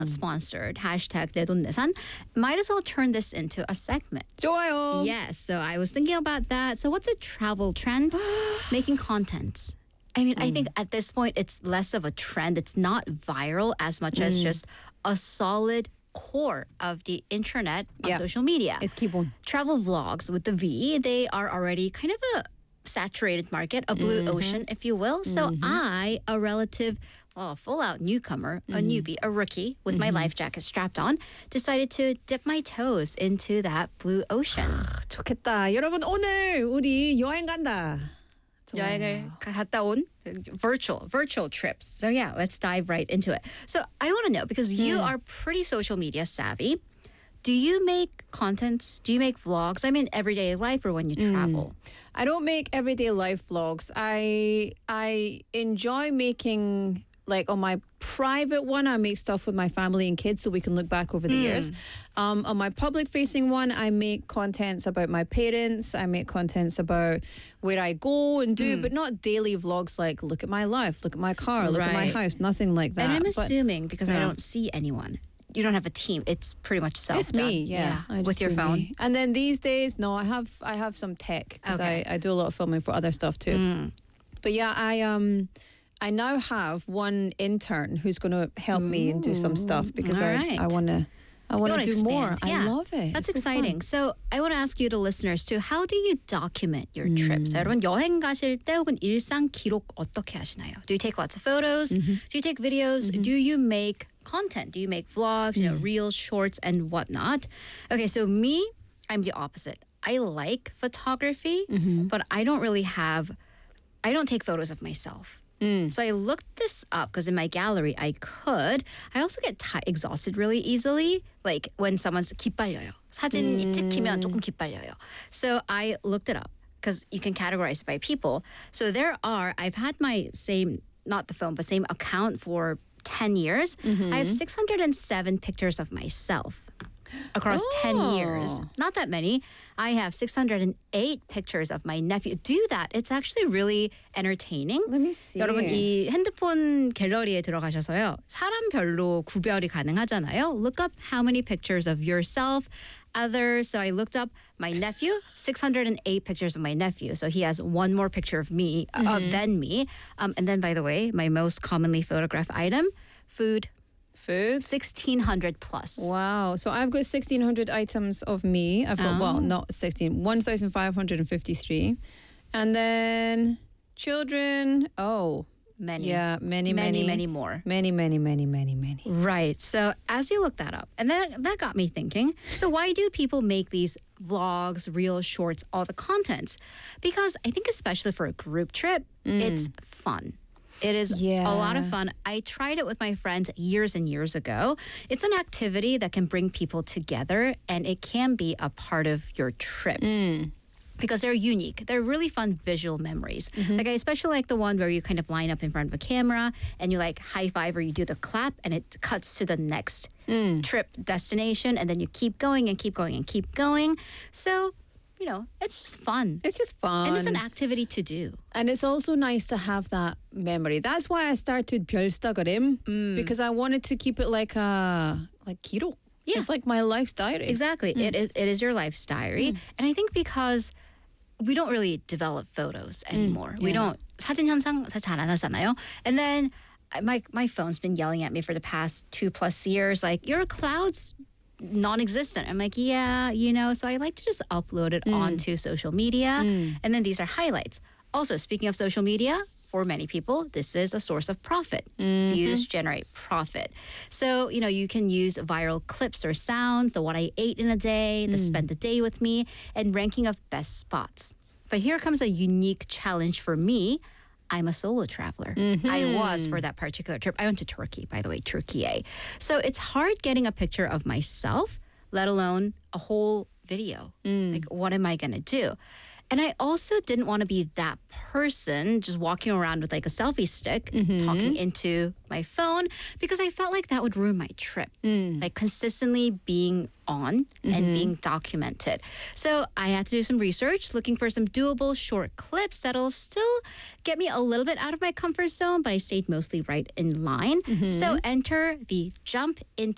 not sponsored. Hashtag 내돈내산. Might as well turn this into a segment. 좋아요. Yes, so I was thinking about that. So what's a travel trend? Making content. I mean, I think at this point, it's less of a trend. It's not viral as much as just a solid core of the internet on Yeah. social media. It's 기본. Travel vlogs with the V, they are already kind of a saturated market, a blue ocean, if you will. So I, a relative, full-out newcomer, a newbie, a rookie with my life jacket strapped on, decided to dip my toes into that blue ocean. 좋겠다. 여러분 오늘 우리 여행 간다. 여행을 갔다 온 virtual trips. So yeah, let's dive right into it. So I want to know, because you are pretty social media savvy, do you make contents? Do you make vlogs? I mean, everyday life or when you travel? I don't make everyday life vlogs. I enjoy making, like, on my private one, I make stuff with my family and kids so we can look back over the years. On my public facing one, I make contents about my parents. I make contents about where I go and do, but not daily vlogs like look at my life, look at my car, look at my Right. house, nothing like that. And I'm But assuming, because I yeah. don't see anyone, you don't have a team. It's pretty much self-done. it's me, yeah. I with just your do phone. me. And then these days, no, I have some tech because Okay. I do a lot of filming for other stuff too. But yeah, I now have one intern who's going to help me and do some stuff because All I right. want to You wanna do more. expand. Yeah. I love it. That's It's so fun. exciting. So I want to ask you, the listeners, too, how do you document your trips? 여러분 여행 가실 때 혹은 일상 기록 어떻게 하시나요? Do you take lots of photos? Do you take videos? Do you make content? Do you make vlogs, reels, shorts, and whatnot? Okay, so me, I'm the opposite. I like photography, but I don't take photos of myself. So I looked this up because in my gallery I could. I also get exhausted really easily. Like when someone's 기빨려요. 사진이 찍히면 조금 기빨려요. So I looked it up because you can categorize it by people. So I've had my same, not the phone, but same account for 10 years. I have 607 pictures of myself across 10 years. Not that many. I have 608 pictures of my nephew. Do that. It's actually really entertaining. Let me see. 여러분 이 핸드폰 갤러리에 들어가셔서요. 사람별로 구별이 가능하잖아요. Look up how many pictures of yourself, others. So I looked up my nephew, 608 pictures of my nephew. So he has one more picture of me than me. And then, by the way, my most commonly photographed item, food. 1,600 plus. Wow. So I've got 1,600 items of me. I've got, well, not 16, 1,553. And then children, Many. yeah, many more. Many. Right. So as you look that up, and that got me thinking, so why do people make these vlogs, reels, shorts, all the contents? Because I think especially for a group trip, it's fun. It is a lot of fun. I tried it with my friends years and years ago. It's an activity that can bring people together, and it can be a part of your trip. Because they're unique. They're really fun visual memories. Like I especially like the one where you kind of line up in front of a camera and you like high five or you do the clap and it cuts to the next trip destination, and then you keep going and keep going and keep going. So, you know, it's just fun. It's just fun. And it's an activity to do. And it's also nice to have that memory. That's why I started 별스타그램 because I wanted to keep it like 기록. Yeah. It's like my life's diary. Exactly. It is your life's diary. And I think because we don't really develop photos anymore. We don't. 사진 현상 잘 안 하잖아요. And then my phone's been yelling at me for the past 2+ years, like, your cloud's non-existent. I'm like, yeah, you know, so I like to just upload it onto social media. And then these are highlights. Also, speaking of social media, for many people, this is a source of profit. Views generate profit. So, you know, you can use viral clips or sounds, the what I ate in a day, the spend the day with me, and ranking of best spots. But here comes a unique challenge for me. I'm a solo traveler. I was for that particular trip. I went to Turkey, by the way, Turkey. So it's hard getting a picture of myself, let alone a whole video. Like, what am I going to do? And I also didn't want to be that person just walking around with like a selfie stick, talking into my phone, because I felt like that would ruin my trip. Like consistently being on and being documented. So I had to do some research, looking for some doable short clips that'll still get me a little bit out of my comfort zone, but I stayed mostly right in line. So enter the Jump into